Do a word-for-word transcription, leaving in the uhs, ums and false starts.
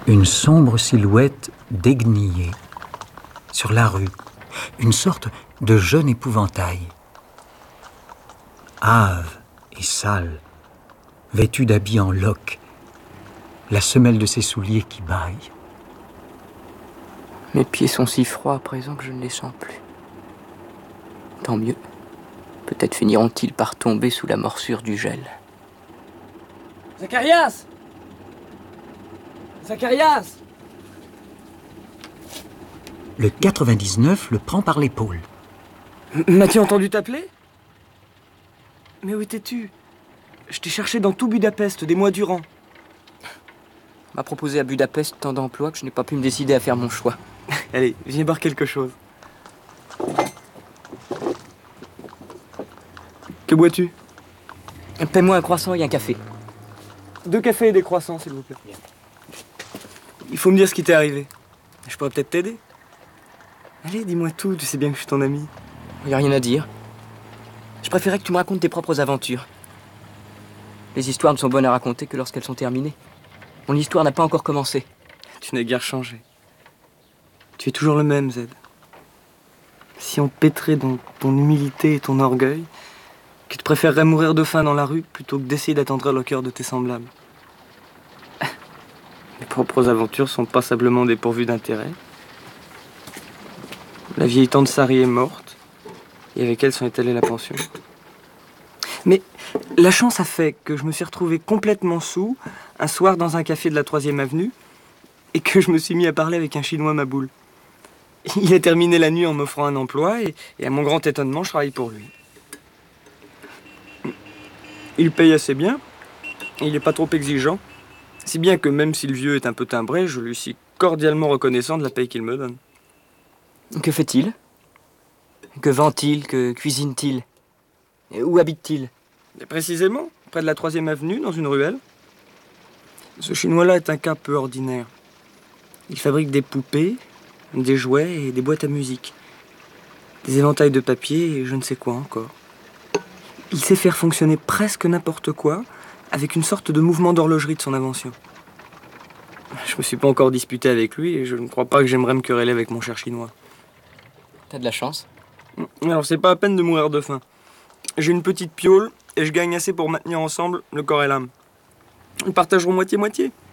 Une sombre silhouette déguenillée sur la rue, une sorte de jeune épouvantail. Hâve et sale, vêtu d'habits en loques, la semelle de ses souliers qui bâille. Mes pieds sont si froids à présent que je ne les sens plus. Tant mieux. Peut-être finiront-ils par tomber sous la morsure du gel. Zacharias! Zacharias! Le quatre-vingt-dix-neuf le prend par l'épaule. M'as-tu entendu t'appeler? Mais où étais-tu? Je t'ai cherché dans tout Budapest des mois durant. On m'a proposé à Budapest tant d'emplois que je n'ai pas pu me décider à faire mon choix. Allez, viens boire quelque chose. Que bois-tu? Paie-moi un croissant et un café. Deux cafés et des croissants, s'il vous plaît. Il faut me dire ce qui t'est arrivé. Je pourrais peut-être t'aider. Allez, dis-moi tout, tu sais bien que je suis ton ami. Il n'y a rien à dire. Je préférais que tu me racontes tes propres aventures. Les histoires ne sont bonnes à raconter que lorsqu'elles sont terminées. Mon histoire n'a pas encore commencé. Tu n'as guère changé. Tu es toujours le même, Zed. Si on pétrait dans ton humilité et ton orgueil, que tu préférerais mourir de faim dans la rue plutôt que d'essayer d'attendrir le cœur de tes semblables. Mes propres aventures sont passablement dépourvues d'intérêt. La vieille tante Sari est morte, et avec elle s'en est allée la pension. Mais la chance a fait que je me suis retrouvé complètement saoul un soir dans un café de la troisième avenue et que je me suis mis à parler avec un Chinois maboule. Il a terminé la nuit en m'offrant un emploi et, et à mon grand étonnement, je travaille pour lui. Il paye assez bien, et il n'est pas trop exigeant, si bien que même si le vieux est un peu timbré, je lui suis cordialement reconnaissant de la paye qu'il me donne. Que fait-il? Que vend-il? Que cuisine-t-il? Et où habite-t-il? Et précisément, près de la troisième avenue, dans une ruelle. Ce Chinois-là est un cas peu ordinaire. Il fabrique des poupées, des jouets et des boîtes à musique. Des éventails de papier et je ne sais quoi encore. Il sait faire fonctionner presque n'importe quoi avec une sorte de mouvement d'horlogerie de son invention. Je me suis pas encore disputé avec lui et je ne crois pas que j'aimerais me quereller avec mon cher Chinois. T'as de la chance. Alors c'est pas à peine de mourir de faim. J'ai une petite piole et je gagne assez pour maintenir ensemble le corps et l'âme. Nous partagerons moitié-moitié.